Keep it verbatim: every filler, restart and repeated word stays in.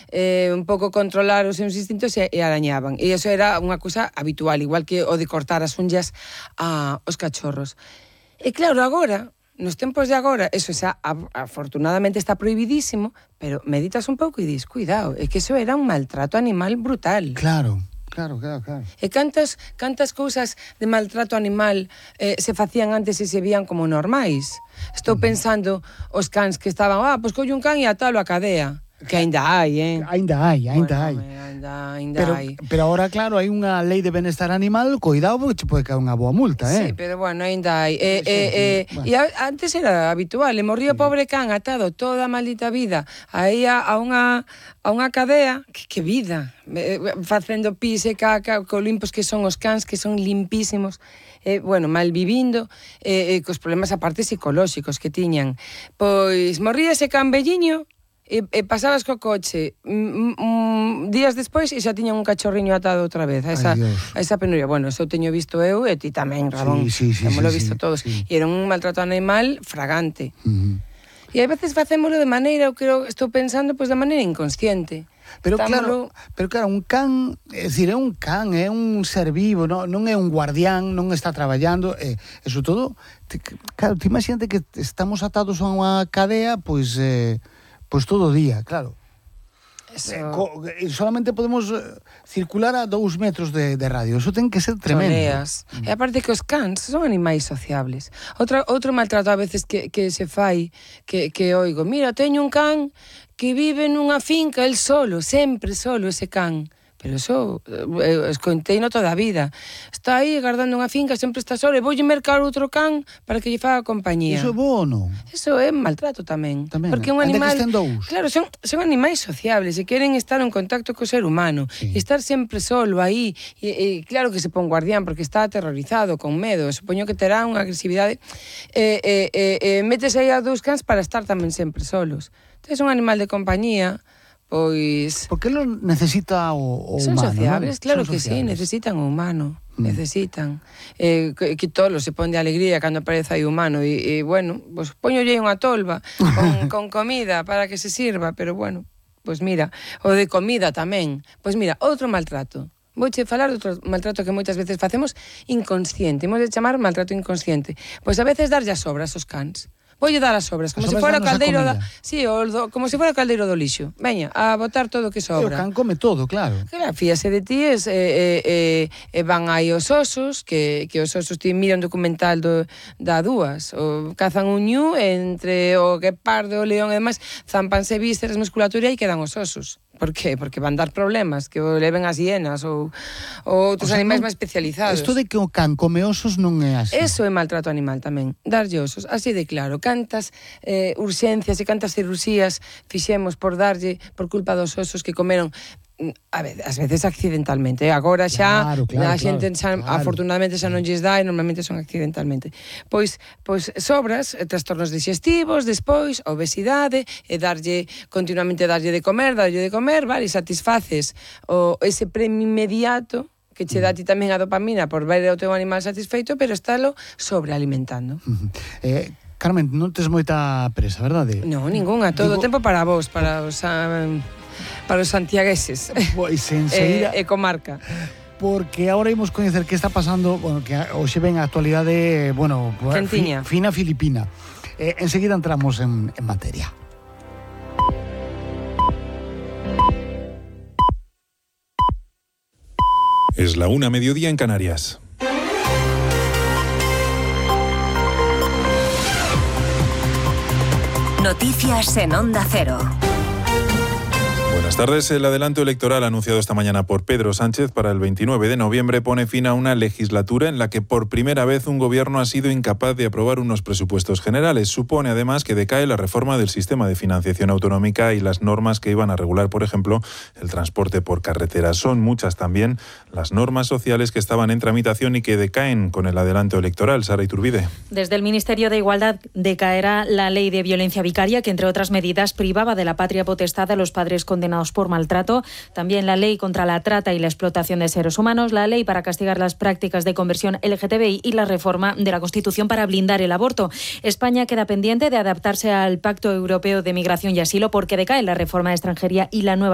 eh, un pouco controlar os seus instintos e, e arañaban. E iso era unha cousa habitual, igual que o de cortar as unllas a, aos cachorros. E claro, agora, nos tempos de agora, eso xa, afortunadamente está prohibidísimo, pero meditas un pouco e dis, cuidado, é que eso era un maltrato animal brutal. Claro. Claro, claro, claro. E cantas, cantas cousas de maltrato animal eh, se facían antes e se vían como normais. Estou pensando os cans que estaban, ah, pois colle un can e atalo a cadea. Que ainda hai, eh? Ainda hai, ainda bueno, hai. Ainda, ainda pero, hai. Pero ahora, claro, hai unha lei de benestar animal, cuidado, porque che pode caer unha boa multa, eh? Sí, pero bueno, ainda hai. E, e, e, bueno. e antes era habitual, e morría o pobre can atado toda a maldita vida aí a, a unha a unha cadea, que, que vida, facendo pis e caca, co limpos que son os cans, que son limpísimos, eh, bueno, mal vivindo, eh, eh, cos problemas aparte psicolóxicos que tiñan. Pois morría ese can velliño, E, e pasabas co coche mm, mm, días despois e xa tiñan un cachorriño atado outra vez a esa, a esa penuria. Bueno, eso teño visto eu e ti tamén, Ramón. Sí, sí, sí, Hemos sí, visto sí, todos. Sí. E era un maltrato animal fragante. Uh-huh. E a veces facémolo de maneira, eu creo, estou pensando, pois de maneira inconsciente. Pero Estámolo... claro, pero claro, un can, é dicir, é un can, é un ser vivo, non, non é un guardián, non está traballando, e, e sobre todo, te, claro, te imagínate que estamos atados a unha cadea, pois... Eh, Pois todo o día, claro. Eso... Eh, co, eh, solamente podemos eh, circular a dous metros de, de radio. Eso ten que ser tremendo. Soleas. E aparte que os cans son animais sociables. Outra, outro maltrato a veces que, que se fai, que, que oigo, mira, teño un can que vive nunha finca, el solo, sempre solo ese can. Pero eso, eh, escoiteino toda a vida. Está aí guardando unha finca, sempre está solo, e voulle mercar outro can para que lle faga compañía. Iso é bo ou non? Eso é maltrato tamén. Tamén, porque un animal, que estén dous. Claro, son, son animais sociables e queren estar en contacto co ser humano. Sí. E estar sempre solo aí. E, e claro que se pon guardián porque está aterrorizado, con medo. Supoño que terá unha agresividade. E, e, e, e metes aí a dous cans para estar tamén sempre solos. Entón, un animal de compañía... Pois... Porque lo necesita o, o son humano, sociables, ¿no? claro Son que sociables. sí, necesitan o humano, mm. necesitan. Eh, que, que tolo se pon de alegría cando aparece aí humano e, e bueno, pues poñolle unha tolva con, con comida para que se sirva, pero bueno, pues mira, o de comida tamén. Pois mira, outro maltrato. Vouche falar de outro maltrato que moitas veces facemos inconsciente, imos de chamar maltrato inconsciente. Pois a veces darlle as sobras aos cans. Voulle dar as sobras, como se si fora o caldeiro da... Sí, o do, como se si fora o caldeiro do lixo. Veña, a botar todo o que sobra. E o can come todo, claro. Claro, fíase de ti, e, e, e, e van aí os osos, que, que os osos ti mira un documental do, da dúas, o cazan un ñu entre o guepardo, o león e demais, zampanse vísceras, musculatura e quedan os osos. Por qué? Porque van dar problemas, que o leven as hienas ou, ou outros o sea, animais non, máis especializados. Isto de que o can come osos non é así. Eso é maltrato animal tamén, darlle osos, así de claro. Cantas eh, urxencias e cantas cirurxías fixemos por darlle, por culpa dos osos que comeron, a ver, ás veces accidentalmente, agora xa claro, claro, a xente claro, xa, claro. afortunadamente xa non lles dá e normalmente son accidentalmente. Pois, pois sobras, trastornos digestivos, despois obesidade, e darlle continuamente darlle de comer, darlle de comer, vale, satisfaces o ese premio inmediato que che dá a ti tamén a dopamina por ver o teu animal satisfeito, pero estálo sobrealimentando. Uh-huh. Eh, Carmen, non tes moita presa, verdade? Non, ninguna, todo o Digo... tempo para vos, para os um, para os santiagueses. Pois enseguida... e, e comarca. Porque agora imos coñecer que está pasando, bueno, que hoxe ven a actualidade, bueno, Quentiña. Fi, fina filipina. Eh, enseguida entramos en, en materia. Es la una mediodía en Canarias. Noticias en Onda Cero. Buenas tardes. El adelanto electoral anunciado esta mañana por Pedro Sánchez para el veintinueve de noviembre pone fin a una legislatura en la que por primera vez un gobierno ha sido incapaz de aprobar unos presupuestos generales. Supone además que decae la reforma del sistema de financiación autonómica y las normas que iban a regular, por ejemplo, el transporte por carretera. Son muchas también las normas sociales que estaban en tramitación y que decaen con el adelanto electoral. Sara Iturbide. Desde el Ministerio de Igualdad decaerá la ley de violencia vicaria, que entre otras medidas privaba de la patria potestad a los padres condenados por maltrato, también la ley contra la trata y la explotación de seres humanos, la ley para castigar las prácticas de conversión L G T B I y la reforma de la Constitución para blindar el aborto. España queda pendiente de adaptarse al Pacto Europeo de Migración y Asilo porque decae la reforma de extranjería y la nueva